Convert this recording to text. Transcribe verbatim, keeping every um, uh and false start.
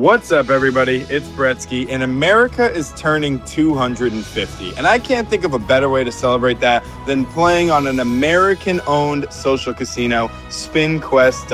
What's up, everybody? It's Bretsky, and America is turning two hundred fifty. And I can't think of a better way to celebrate that than playing on an American-owned social casino, spin quest